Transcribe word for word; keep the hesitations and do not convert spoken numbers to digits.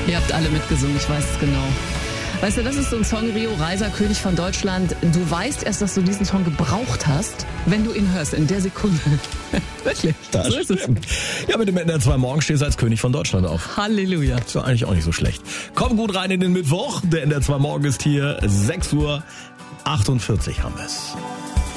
Ihr habt alle mitgesungen, ich weiß es genau. Weißt du, das ist so ein Song, Rio Reiser, König von Deutschland. Du weißt erst, dass du diesen Song gebraucht hast, wenn du ihn hörst, in der Sekunde. Wirklich, das so ist es. Ja, mit dem N D R zwei Morgen stehst du als König von Deutschland auf. Halleluja. Das war eigentlich auch nicht so schlecht. Komm gut rein in den Mittwoch. Der N D R zwei Morgen ist hier. sechs Uhr achtundvierzig haben wir es.